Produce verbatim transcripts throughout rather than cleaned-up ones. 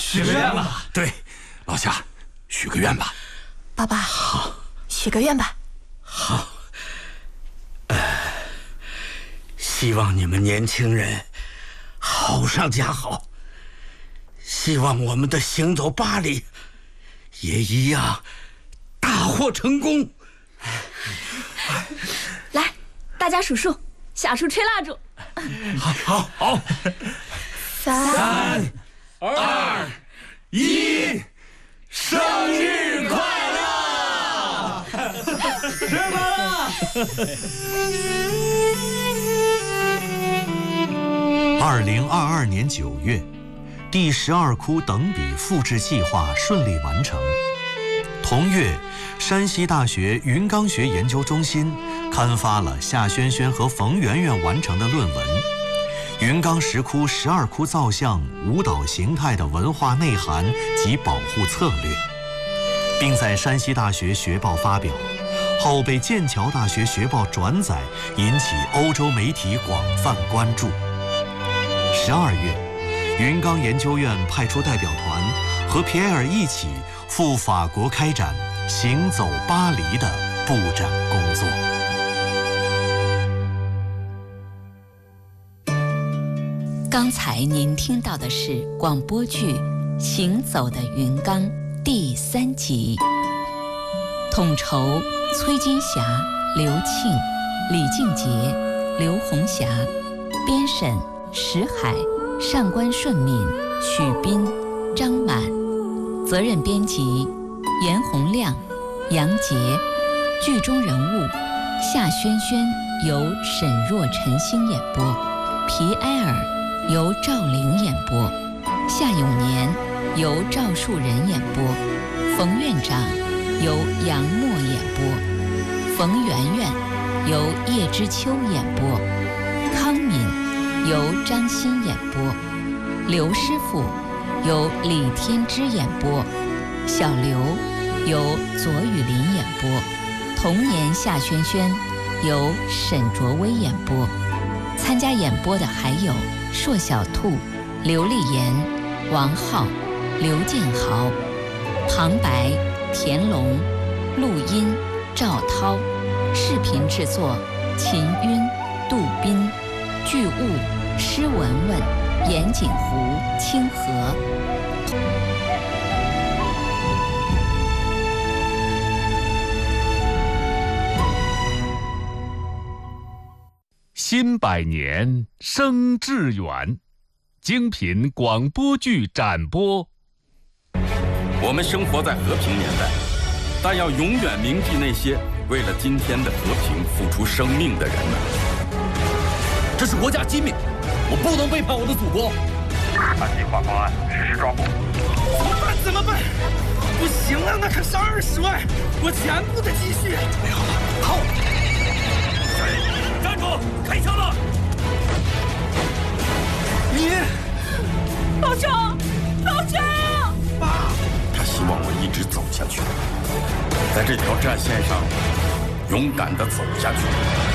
许个愿吧。 对，老夏，许个愿吧。 爸爸，好，许个愿吧。 好。呃，希望你们年轻人好上加好。希望我们的行走巴黎也一样大获成功。 来，大家数数，小数吹蜡烛。 好，好，好。 三、 二、一，生日快乐！ 生日快乐！ 二零二二年九月，第十二窟等比复制计划顺利完成。同月，山西大学云冈学研究中心刊发了夏轩轩和冯媛媛完成的论文《云冈石窟十二窟造像舞蹈形态的文化内涵及保护策略》，并在山西大学学报发表，后被剑桥大学学报转载，引起欧洲媒体广泛关注。十二月，云冈研究院派出代表团和皮埃尔一起赴法国开展“行走巴黎”的布展工作。 刚才您听到的是广播剧《行走的云冈》第三集，统筹崔金霞、刘庆、李静杰、刘红霞，编审石海、上官顺敏、许斌、张满，责任编辑严洪亮、杨杰，剧中人物夏轩轩由沈若晨星演播，皮埃尔由赵玲演播，夏永年由赵树人演播，冯院长由杨默演播，冯媛媛由叶知秋演播，康敏由张欣演播，刘师傅由李天之演播，小刘由左雨林演播，童年夏轩轩由沈卓威演播。参加演播的还有硕小兔、刘丽妍、王浩、刘建豪，旁白田龙，录音赵涛，视频制作秦晕、杜斌，剧务施文文、严锦湖、清河。 新百年生致远，精品广播剧展播。 我们生活在和平年代，但要永远铭记那些为了今天的和平付出生命的人们。 这是国家机密，我不能背叛我的祖国。 按计划方案实施抓捕。 怎么办？怎么办？不行啊，那可是二十万，我全部的积蓄。 没有了，靠！ 站住！开枪了！你， 老张，老张！ 爸，他希望我一直走下去，在这条战线上勇敢地走下去。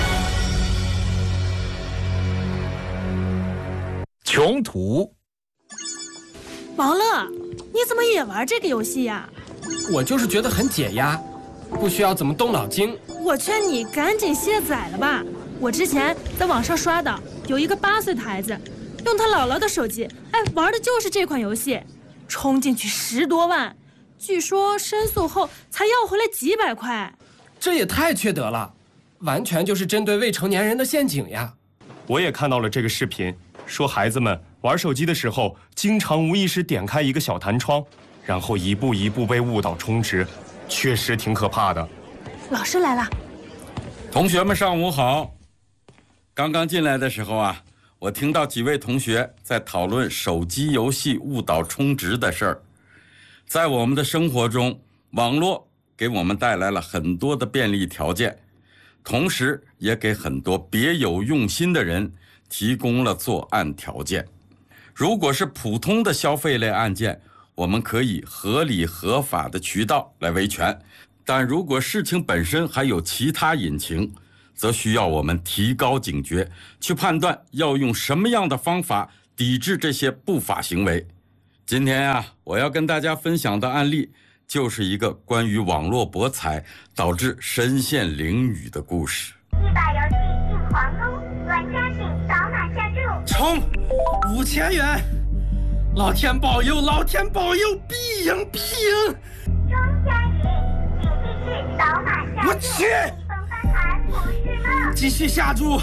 穷途。 王乐，你怎么也玩这个游戏呀？ 我就是觉得很解压，不需要怎么动脑筋。 我劝你赶紧卸载了吧。我之前在网上刷到，有一个八岁的孩子，用他姥姥的手机，哎，玩的就是这款游戏，充进去十多万，据说申诉后才要回来几百块。 这也太缺德了，完全就是针对未成年人的陷阱呀！ 我也看到了这个视频，说孩子们玩手机的时候，经常无意识点开一个小弹窗，然后一步一步被误导充值，确实挺可怕的。 老师来了。 同学们上午好。刚刚进来的时候啊，我听到几位同学在讨论手机游戏误导充值的事儿。在我们的生活中，网络给我们带来了很多的便利条件，同时也给很多别有用心的人提供了作案条件。如果是普通的消费类案件，我们可以合理合法的渠道来维权，但如果事情本身还有其他隐情，则需要我们提高警觉，去判断要用什么样的方法抵制这些不法行为。 今天啊，我要跟大家分享的案例，就是一个关于网络博彩导致身陷囹圄的故事。 一把游戏进皇宫，玩家请扫码下注。 冲！五千元！老天保佑，老天保佑，必赢必赢！ 庄家赢，请继续扫码下注。 我去！ 本翻盘不是梦。 继续下注。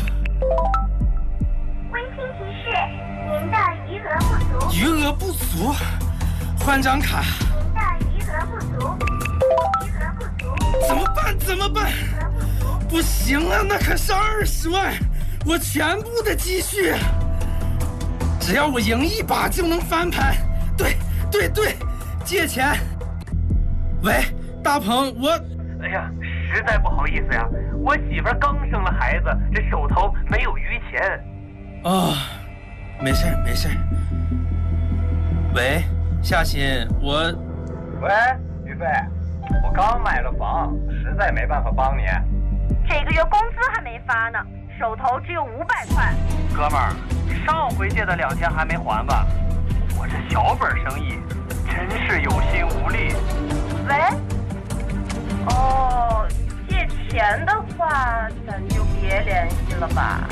温馨提示：您的余额不足。 余额不足，换张卡。 您的余额不足，余额不足。 怎么办？怎么办？不行啊，那可是二十万，我全部的积蓄。只要我赢一把就能翻盘。对对对，借钱。喂，大鹏，我…… 哎呀，实在不好意思呀，我媳妇刚生了孩子，这手头没有余钱。 哦，没事没事。喂，夏鑫，我…… 喂，于飞，我刚买了房，实在没办法帮你。 这个月工资还没发呢，手头只有五百块。 哥们儿，你上回借的两千还没还吧？我这小本生意真是有心无力。 喂？哦，借钱的话，咱就别联系了吧。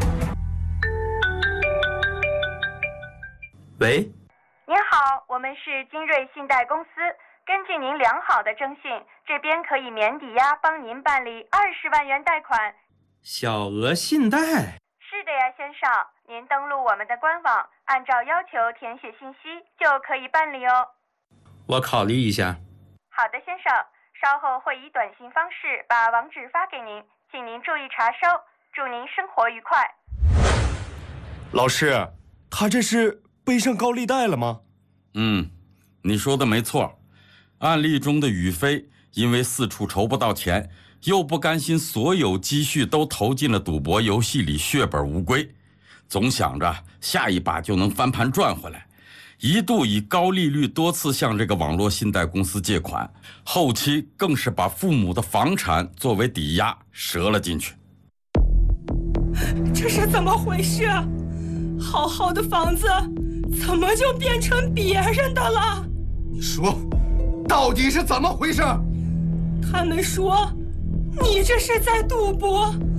喂， 您好，我们是金瑞信贷公司。根据您良好的征信，这边可以免抵押帮您办理二十万元贷款。 小额信贷？ 是的呀，先生，您登录我们的官网，按照要求填写信息就可以办理哦。 我考虑一下。 好的，先生，稍后会以短信方式把网址发给您，请您注意查收。祝您生活愉快。 老师，他这是背上高利贷了吗？ 嗯，你说的没错。案例中的宇飞因为四处筹不到钱，又不甘心所有积蓄都投进了赌博游戏里血本无归，总想着下一把就能翻盘赚回来，一度以高利率多次向这个网络信贷公司借款，后期更是把父母的房产作为抵押折了进去。 这是怎么回事？好好的房子怎么就变成别人的了？ 你说到底是怎么回事？ 他们说你这是在赌博，